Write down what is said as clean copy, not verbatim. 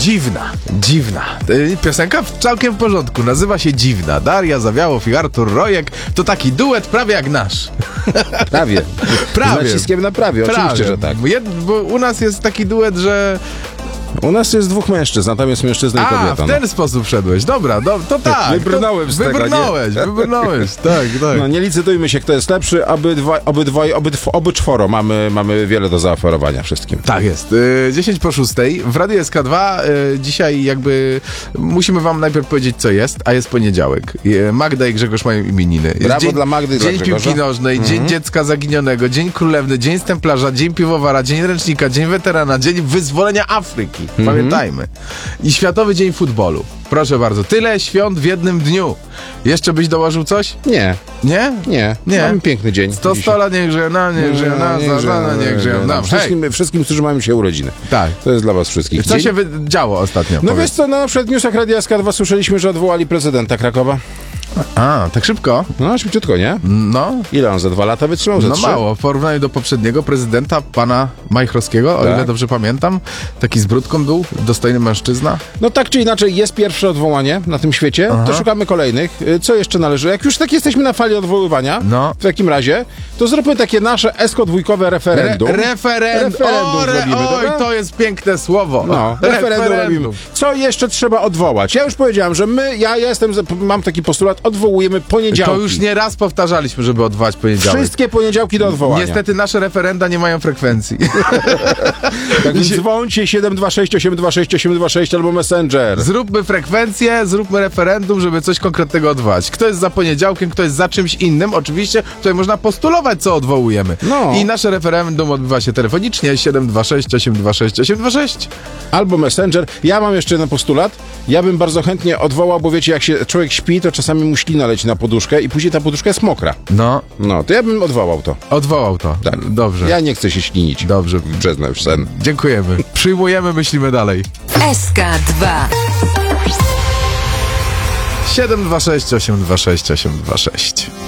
Dziwna. Piosenka całkiem w porządku, nazywa się Dziwna. Daria Zawiałow i Artur Rojek to taki duet prawie jak nasz. Prawie. Prawie. Z naciskiem na prawie, oczywiście, że tak. Bo u nas jest taki duet, że... U nas jest dwóch mężczyzn, a tam jest mężczyzna i kobieta. w ten sposób szedłeś. Dobra, to tak. Wybrnąłem z tego, Wybrnąłeś, tak. No nie licytujmy się, kto jest lepszy, oby czworo. Mamy wiele do zaoferowania wszystkim. Tak jest. 10 po 6. W Radiu SK2 dzisiaj jakby musimy wam najpierw powiedzieć, co jest, a jest poniedziałek. Magda i Grzegorz mają imieniny. Jest Brawo dla Magdy i dla Dzień Grzegorza. Piłki Nożnej, Dzień Dziecka Zaginionego, Dzień Królewny, Dzień Stemplarza, Dzień Piwowara, Dzień Ręcznika, Dzień Weterana, Dzień Wyzwolenia Afryki. Pamiętajmy. I Światowy Dzień Futbolu. Proszę bardzo. Tyle świąt w jednym dniu. Jeszcze byś dołożył coś? Nie. Nie? Nie. Mamy piękny dzień. 100 lat niech żyją nam, niech żyją nam, niech żyją nam. Wszystkim, którzy mają się urodziny. Tak. To jest dla was wszystkich. Co się działo ostatnio? No wiesz co, na przykład w newsach Radia SK2 słyszeliśmy, że odwołali prezydenta Krakowa. Tak szybko? No, szybciutko, nie? No. Ile on za 2 lata wytrzymał? Za 3? Mało. W porównaniu do poprzedniego prezydenta, pana Majchrowskiego, o ile dobrze pamiętam. Taki z brudką był, dostojny mężczyzna. No tak czy inaczej, jest pierwsze odwołanie na tym świecie, to szukamy kolejnych. Co jeszcze należy? Jak już tak jesteśmy na fali odwoływania, w takim razie, to zróbmy takie nasze esko-dwójkowe referendum. Referendum zrobimy, to jest piękne słowo. No, referendum robimy. Co jeszcze trzeba odwołać? Ja już powiedziałem, że mam taki postulat, odwołujemy poniedziałki. To już nie raz powtarzaliśmy, żeby odwołać poniedziałek. Wszystkie poniedziałki do odwołania. Niestety nasze referenda nie mają frekwencji. Tak więc dzwońcie 726 826 826 albo Messenger. Zróbmy frekwencję, zróbmy referendum, żeby coś konkretnego odwołać. Kto jest za poniedziałkiem, kto jest za czymś innym. Oczywiście tutaj można postulować, co odwołujemy. No. I nasze referendum odbywa się telefonicznie 726 826 826. Albo Messenger. Ja mam jeszcze jeden postulat. Ja bym bardzo chętnie odwołał, bo wiecie, jak się człowiek śpi, to czasami mu ślina leci na poduszkę i później ta poduszka jest mokra. No, to ja bym odwołał to. Odwołał to. Tak. Dobrze. Ja nie chcę się ślinić. Dobrze. Przez nasz sen. Dziękujemy. Przyjmujemy, myślimy dalej. SK2 726 826 826.